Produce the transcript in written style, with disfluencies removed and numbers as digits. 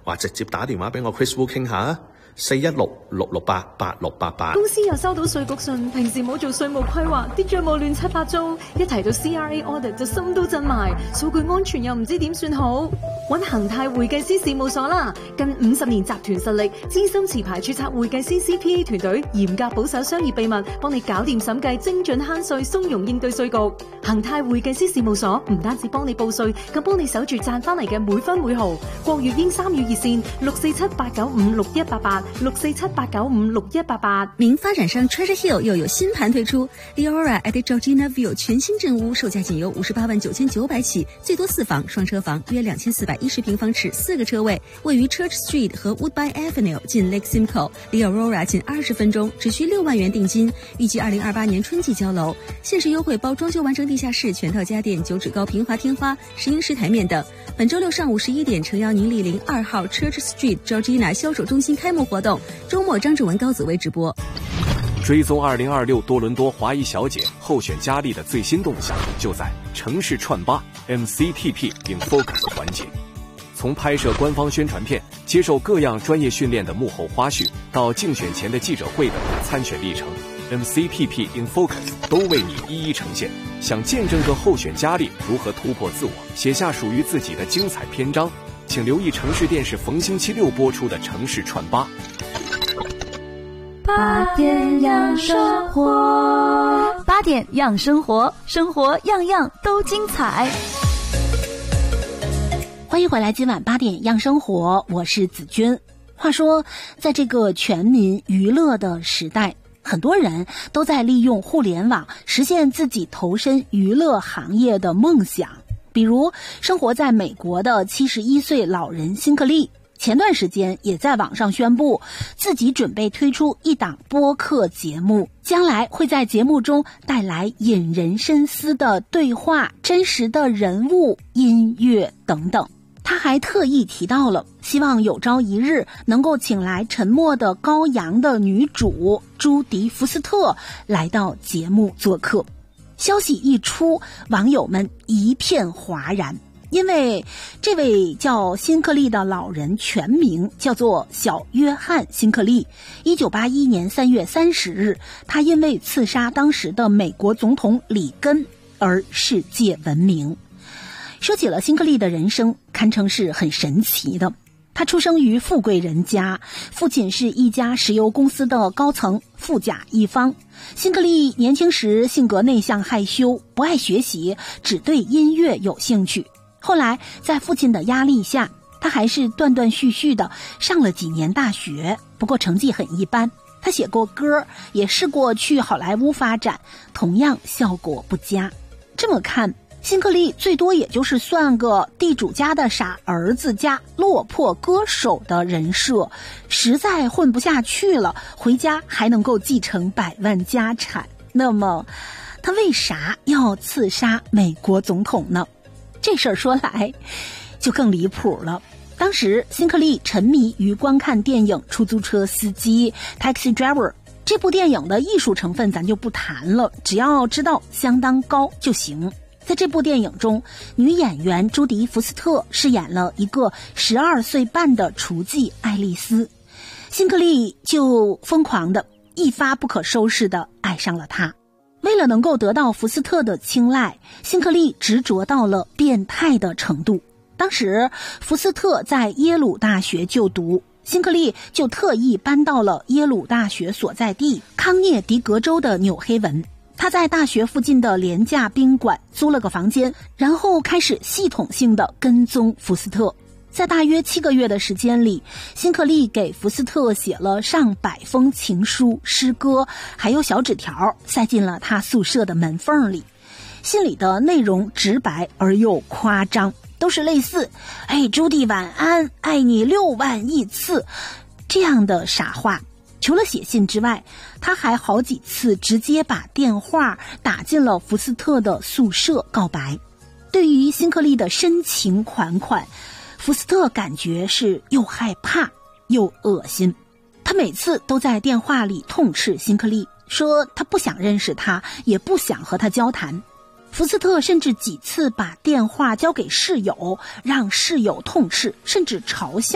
話直接打電話俾我 Chris Wu 傾下416-668-8688。 公司又收到稅局信，平時冇做稅務規劃，啲帳務亂七八糟，一提到 CRA audit 就心都震埋，數據安全又唔知點算好。揾恒泰會計師事務所啦，近50年集團實力，資深持牌註冊會計師 CPA 團隊，嚴格保守商業秘密，幫你搞掂審計，精準慳稅，鬆容應對稅局。恒泰會計師事務所唔單止幫你報稅，更幫你守住賺翻嚟嘅每分每毫。國粵英3語熱線647-895-6188，647-895-6188。 名发展商 Treasure Hill 又有新盘推出 Leora at Georgina View 全新镇屋，售价仅由589900起，最多4房双车房，约2410平方尺，4个车位，位于 Church Street 和 Woodbine Avenue， 近 Lake Simcoe， 离 Aurora 仅20分钟，只需6万元定金，预计2028年春季交楼，限时优惠包装修完整地下室、全套家电、9指高平滑天花、石英石台面等。本周六上午11点，诚邀您莅临2号 Church Street Georgina 销售中心开幕活动，周末张志文、高子薇直播。 追踪2026多伦多华裔小姐候选佳丽的最新动向，就在城市串吧 MCTP in Focus 环节。从拍摄官方宣传片、接受各样专业训练的幕后花絮，到竞选前的记者会等参选历程， MCTP in Focus 都为你一一呈现。想见证个候选佳丽如何突破自我，写下属于自己的精彩篇章，请留意城市电视逢星期6播出的城市串吧。 8点养生活，8点养生活，生活样样都精彩。 欢迎回来，今晚8点养生活，我是子君。话说，在这个全民娱乐的时代，很多人都在利用互联网实现自己投身娱乐行业的梦想。比如，生活在美国的71岁老人辛克利，前段时间也在网上宣布，自己准备推出一档播客节目，将来会在节目中带来引人深思的对话、真实的人物、音乐等等。他还特意提到了，希望有朝一日能够请来《沉默的羔羊》的女主朱迪·福斯特来到节目做客。消息一出，网友们一片哗然，因为这位叫辛克利的老人全名叫做小约翰·辛克利。1981年3月30日，他因为刺杀当时的美国总统里根而世界闻名。说起了辛克利的人生，堪称是很神奇的。他出生于富贵人家，父亲是一家石油公司的高层，富甲一方。辛克利年轻时性格内向害羞，不爱学习，只对音乐有兴趣。后来在父亲的压力下，他还是断断续续的上了几年大学，不过成绩很一般。他写过歌，也试过去好莱坞发展，同样效果不佳。这么看，辛克利最多也就是算个地主家的傻儿子加落魄歌手的人设，实在混不下去了，回家还能够继承100万家产。那么他为啥要刺杀美国总统呢？这事儿说来就更离谱了。当时辛克利沉迷于观看电影《出租车司机》 Taxi Driver， 这部电影的艺术成分咱就不谈了，只要知道相当高就行。在这部电影中，女演员朱迪·福斯特饰演了一个12岁半的厨妓爱丽丝，辛克利就疯狂的一发不可收拾的爱上了她。为了能够得到福斯特的青睐，辛克利执着到了变态的程度。当时福斯特在耶鲁大学就读，辛克利就特意搬到了耶鲁大学所在地康涅狄格州的纽黑文。他在大学附近的廉价宾馆租了个房间，然后开始系统性的跟踪福斯特。在大约7个月的时间里，辛克利给福斯特写了上百封情书、诗歌，还有小纸条，塞进了他宿舍的门缝里。信里的内容直白而又夸张，都是类似朱迪晚安，爱你6万亿次这样的傻话。除了写信之外，他还好几次直接把电话打进了福斯特的宿舍告白。对于辛克利的深情款款，福斯特感觉是又害怕又恶心。他每次都在电话里痛斥辛克利，说他不想认识他，也不想和他交谈。福斯特甚至几次把电话交给室友，让室友痛斥甚至嘲笑